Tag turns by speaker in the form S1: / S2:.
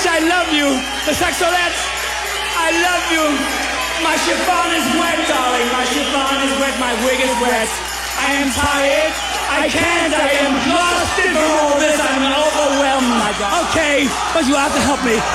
S1: much I love you. The saxolettes, I love you. My chiffon is wet, darling. My chiffon is wet. My wig is wet. I am tired. I can't. I am exhausted from all this. I'm overwhelmed, my God. Okay, but you have to help me.